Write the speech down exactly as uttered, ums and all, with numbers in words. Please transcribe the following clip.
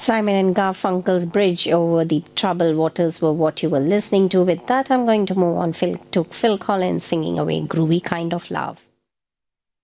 Simon and Garfunkel's Bridge Over the Troubled Waters were what you were listening to. With that, I'm going to move on Phil, to Phil Collins singing away Groovy Kind of Love.